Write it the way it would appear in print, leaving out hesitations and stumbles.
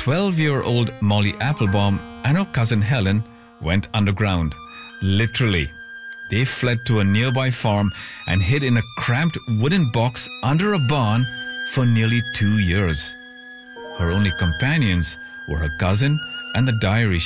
12-year-old Molly Applebaum and her cousin Helen went underground. Literally. They fled to a nearby farm and hid in a cramped wooden box under a barn for nearly 2 years. Her only companions were her cousin and the diary